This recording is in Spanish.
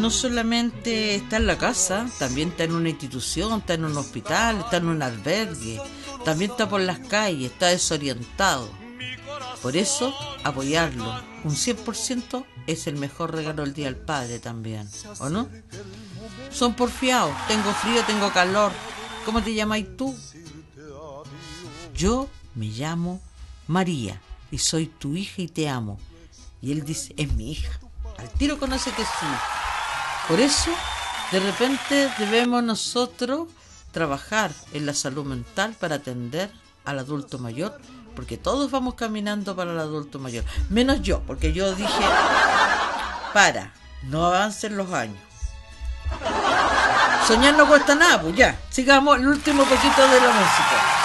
no solamente está en la casa, también está en una institución, está en un hospital, está en un albergue, también está por las calles, está desorientado. Por eso, apoyarlo un 100% es el mejor regalo del Día del Padre también, ¿o no? Son porfiados, tengo frío, tengo calor. ¿Cómo te llamáis tú? Yo me llamo María y soy tu hija y te amo. Y él dice, es mi hija. Al tiro conoce que es su hija. Por eso, de repente debemos nosotros trabajar en la salud mental para atender al adulto mayor, porque todos vamos caminando para el adulto mayor, menos yo, porque yo dije, no avancen los años. Soñar no cuesta nada, pues ya, sigamos el último poquito de la música.